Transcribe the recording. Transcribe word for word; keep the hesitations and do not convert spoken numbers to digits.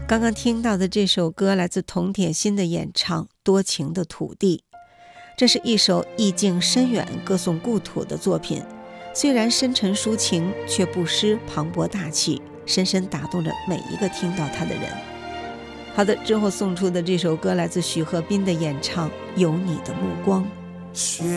刚刚听到的这首歌来自童铁心的演唱《多情的土地》，这是一首意境深远、歌颂故土的作品，虽然深沉抒情，却不失磅礴大气，深深打动着每一个听到它的人。好的，之后送出的这首歌来自许鹤斌的演唱《有你的目光》。